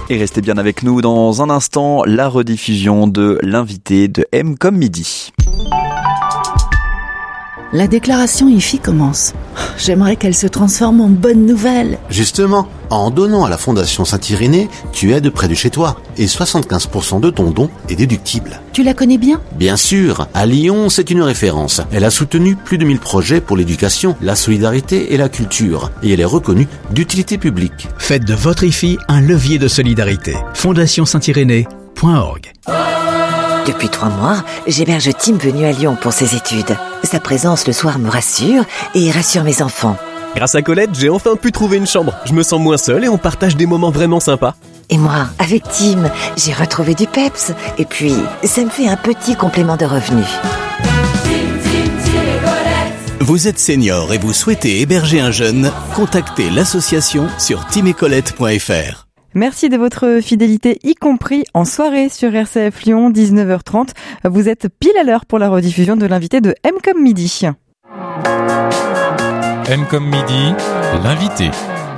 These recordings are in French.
Et restez bien avec nous dans un instant, la rediffusion de l'invité de M comme midi. La déclaration IFI commence. J'aimerais qu'elle se transforme en bonne nouvelle. Justement, en donnant à la Fondation Saint-Irénée, tu aides près de chez toi et 75% de ton don est déductible. Tu la connais bien ? Bien sûr, à Lyon, c'est une référence. Elle a soutenu plus de 1000 projets pour l'éducation, la solidarité et la culture. Et elle est reconnue d'utilité publique. Faites de votre IFI un levier de solidarité. FondationSaintIrénée.org. Depuis 3 mois, j'héberge Tim venu à Lyon pour ses études. Sa présence le soir me rassure et rassure mes enfants. Grâce à Colette, j'ai enfin pu trouver une chambre. Je me sens moins seul et on partage des moments vraiment sympas. Et moi, avec Tim, j'ai retrouvé du peps. Et puis, ça me fait un petit complément de revenus. Vous êtes senior et vous souhaitez héberger un jeune ? Contactez l'association sur timecolette.fr. Merci de votre fidélité, y compris en soirée sur RCF Lyon, 19h30. Vous êtes pile à l'heure pour la rediffusion de l'invité de M comme midi. M comme midi, l'invité.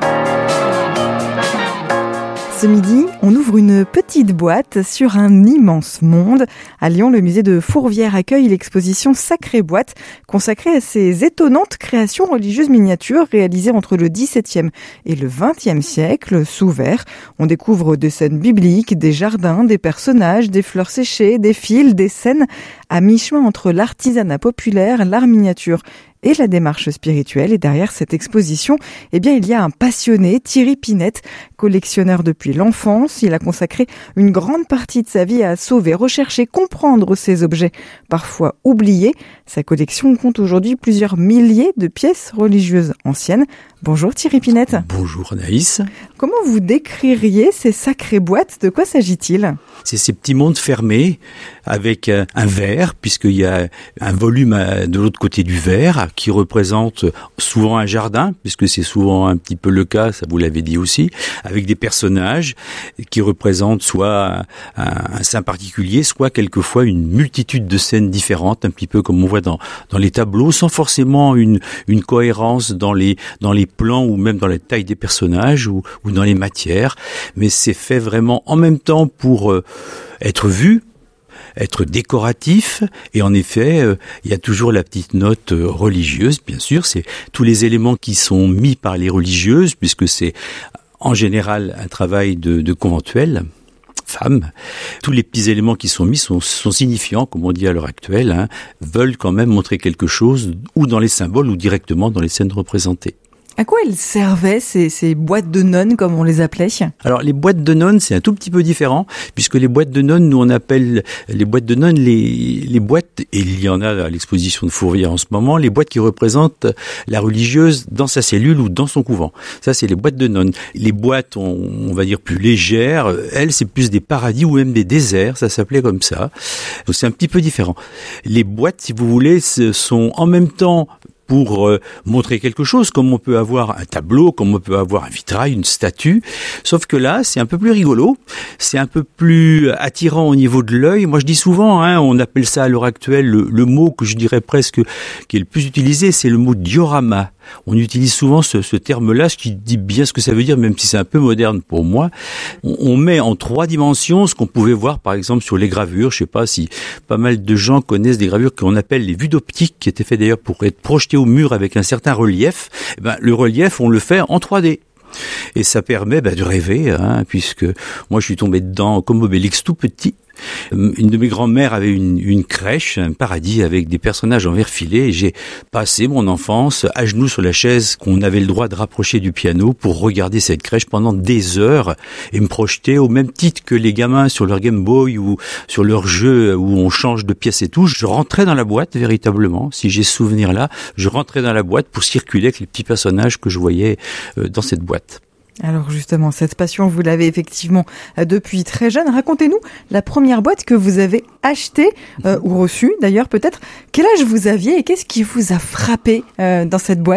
Ce midi, on ouvre une petite boîte sur un immense monde. À Lyon, le musée de Fourvière accueille l'exposition Sacrée Boîte, consacrée à ces étonnantes créations religieuses miniatures réalisées entre le XVIIe et le XXe siècle, sous verre. On découvre des scènes bibliques, des jardins, des personnages, des fleurs séchées, des fils, des scènes à mi-chemin entre l'artisanat populaire, l'art miniature et la démarche spirituelle. Et derrière cette exposition, il y a un passionné, Thierry Pinette, collectionneur depuis l'enfance. Il a consacré une grande partie de sa vie à sauver, rechercher, comprendre ces objets parfois oubliés. Sa collection compte aujourd'hui plusieurs milliers de pièces religieuses anciennes. Bonjour Thierry Pinette. Bonjour Anaïs. Comment vous décririez ces sacrées boîtes ? De quoi s'agit-il ? C'est ces petits mondes fermés avec un verre, puisqu'il y a un volume de l'autre côté du verre qui représente souvent un jardin, puisque c'est souvent un petit peu le cas, ça vous l'avez dit aussi, avec des personnages qui représentent soit un saint particulier, soit quelquefois une multitude de scènes différentes, un petit peu comme on voit dans les tableaux, sans forcément une cohérence dans les plans ou même dans la taille des personnages ou dans les matières, mais c'est fait vraiment en même temps pour être vu, être décoratif, et en effet, il y a toujours la petite note religieuse, bien sûr, c'est tous les éléments qui sont mis par les religieuses, puisque c'est en général un travail de conventuel, femmes. Tous les petits éléments qui sont mis sont signifiants, comme on dit à l'heure actuelle, veulent quand même montrer quelque chose, ou dans les symboles, ou directement dans les scènes représentées. À quoi elles servaient, ces boîtes de nonnes, comme on les appelait ? Alors, les boîtes de nonnes, c'est un tout petit peu différent, puisque les boîtes de nonnes, nous on appelle les boîtes de nonnes les boîtes, et il y en a à l'exposition de Fourvière en ce moment, les boîtes qui représentent la religieuse dans sa cellule ou dans son couvent. Ça, c'est les boîtes de nonnes. Les boîtes, on va dire plus légères, elles, c'est plus des paradis ou même des déserts, ça s'appelait comme ça. Donc, c'est un petit peu différent. Les boîtes, si vous voulez, sont en même temps pour montrer quelque chose, comme on peut avoir un tableau, comme on peut avoir un vitrail, une statue. Sauf que là, c'est un peu plus rigolo, c'est un peu plus attirant au niveau de l'œil. Moi, je dis souvent, on appelle ça à l'heure actuelle, le mot que je dirais presque qui est le plus utilisé, c'est le mot diorama. On utilise souvent ce terme-là, ce qui dit bien ce que ça veut dire, même si c'est un peu moderne pour moi. On met en 3 dimensions ce qu'on pouvait voir, par exemple, sur les gravures. Je sais pas si pas mal de gens connaissent des gravures qu'on appelle les vues d'optique, qui étaient faites d'ailleurs pour être projetées au mur avec un certain relief. Le relief, on le fait en 3D. Et ça permet de rêver, puisque moi je suis tombé dedans comme Obélix tout petit. Une de mes grand-mères avait une crèche, un paradis avec des personnages en verre filé, et j'ai passé mon enfance à genoux sur la chaise qu'on avait le droit de rapprocher du piano pour regarder cette crèche pendant des heures et me projeter au même titre que les gamins sur leur Game Boy ou sur leur jeu où on change de pièce et tout. Je rentrais dans la boîte véritablement, si j'ai ce souvenir-là, je rentrais dans la boîte pour circuler avec les petits personnages que je voyais dans cette boîte. Alors justement, cette passion, vous l'avez effectivement depuis très jeune. Racontez-nous la première boîte que vous avez achetée ou reçue d'ailleurs peut-être. Quel âge vous aviez et qu'est-ce qui vous a frappé dans cette boîte ?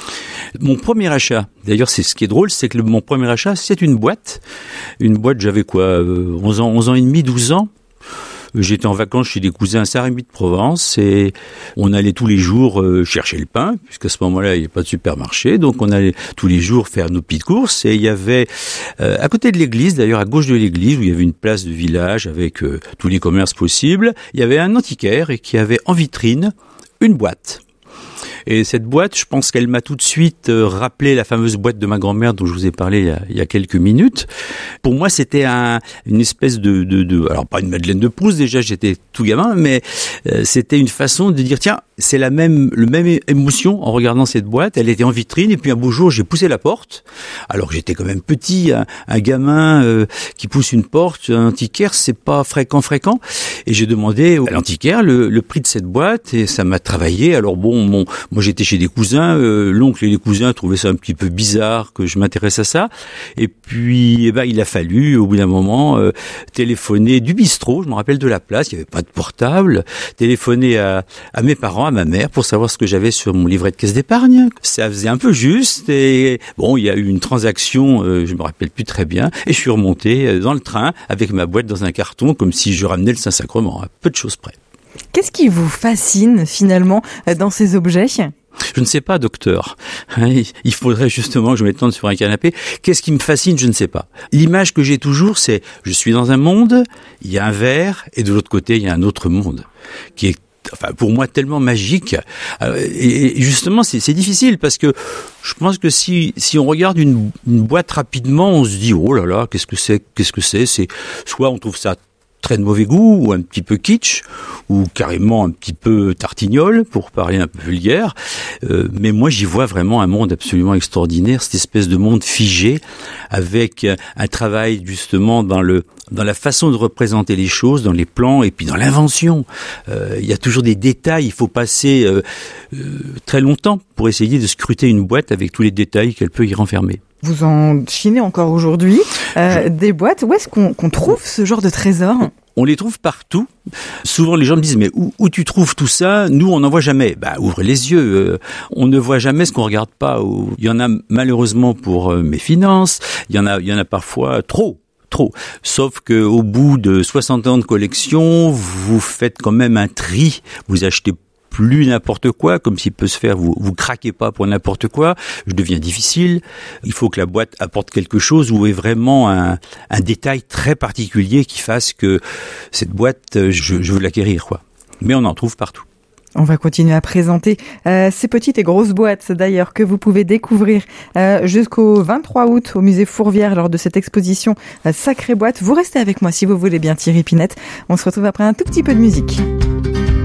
Mon premier achat, d'ailleurs c'est ce qui est drôle, c'est que mon premier achat c'est une boîte. Une boîte, j'avais 11 ans et demi, 12 ans. J'étais en vacances chez des cousins à Saint-Rémy-de-Provence et on allait tous les jours chercher le pain, puisqu'à ce moment-là, il n'y avait pas de supermarché. Donc, on allait tous les jours faire nos petites courses. Et il y avait, à côté de l'église, d'ailleurs, à gauche de l'église, où il y avait une place de village avec tous les commerces possibles, il y avait un antiquaire et qui avait en vitrine une boîte. Et cette boîte, je pense qu'elle m'a tout de suite rappelé la fameuse boîte de ma grand-mère dont je vous ai parlé il y a quelques minutes. Pour moi, c'était une espèce de alors pas une Madeleine de Proust, déjà j'étais tout gamin, mais c'était une façon de dire tiens, c'est le même émotion en regardant cette boîte. Elle était en vitrine et puis un beau jour, j'ai poussé la porte. Alors que j'étais quand même petit, un gamin qui pousse une porte, un antiquaire, c'est pas fréquent. Et j'ai demandé à l'antiquaire le prix de cette boîte et ça m'a travaillé. Alors bon, moi j'étais chez des cousins, l'oncle et les cousins trouvaient ça un petit peu bizarre que je m'intéresse à ça. Et puis il a fallu au bout d'un moment téléphoner du bistrot, je me rappelle de la place, il n'y avait pas de portable, téléphoner à mes parents, à ma mère pour savoir ce que j'avais sur mon livret de caisse d'épargne. Ça faisait un peu juste et bon, il y a eu une transaction, je me rappelle plus très bien, et je suis remonté dans le train avec ma boîte dans un carton comme si je ramenais le Saint-Sacrement, à peu de choses près. Qu'est-ce qui vous fascine finalement dans ces objets ? Je ne sais pas, docteur. Il faudrait justement que je m'étende sur un canapé. Qu'est-ce qui me fascine ? Je ne sais pas. L'image que j'ai toujours, c'est je suis dans un monde, il y a un verre, et de l'autre côté, il y a un autre monde qui est pour moi tellement magique. Et justement, c'est difficile parce que je pense que si on regarde une boîte rapidement, on se dit oh là là, qu'est-ce que c'est ? C'est soit on trouve ça très de mauvais goût, ou un petit peu kitsch, ou carrément un petit peu tartignole, pour parler un peu vulgaire. Mais moi, j'y vois vraiment un monde absolument extraordinaire, cette espèce de monde figé, avec un travail justement dans la façon de représenter les choses, dans les plans, et puis dans l'invention. Il y a toujours des détails, il faut passer très longtemps pour essayer de scruter une boîte avec tous les détails qu'elle peut y renfermer. Vous en chinez encore aujourd'hui des boîtes. Où est-ce qu'on trouve ce genre de trésors ? On les trouve partout. Souvent, les gens me disent, mais où tu trouves tout ça ? Nous, on n'en voit jamais. Ouvrez les yeux. On ne voit jamais ce qu'on regarde pas. Il y en a malheureusement pour mes finances. Il y en a parfois trop. Sauf que au bout de 60 ans de collection, vous faites quand même un tri. Vous achetez plus n'importe quoi, comme s'il peut se faire, vous craquez pas pour n'importe quoi, je deviens difficile. Il faut que la boîte apporte quelque chose où est vraiment un détail très particulier qui fasse que cette boîte, je veux l'acquérir, quoi. Mais on en trouve partout. On va continuer à présenter ces petites et grosses boîtes d'ailleurs que vous pouvez découvrir jusqu'au 23 août au musée Fourvière lors de cette exposition Sacrée Boîte. Vous restez avec moi si vous voulez bien, Thierry Pinette. On se retrouve après un tout petit peu de musique.